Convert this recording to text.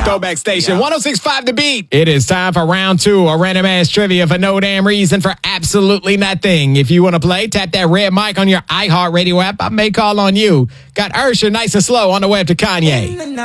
Throwback Station, 106.5 The Beat. It is time for round two of Random Ass Trivia for no damn reason for absolutely nothing. If you want to play, tap that red mic on your iHeartRadio app. I may call on you. Got Usher nice and slow on the way up to Kanye.